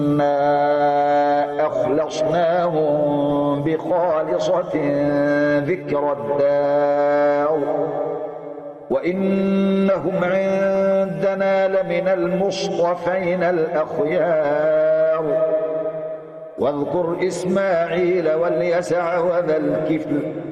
إنا أخلصناهم بخالصة ذكر الدار وإنهم عندنا لمن المصطفين الأخيار واذكر إسماعيل واليسع وذا الكفل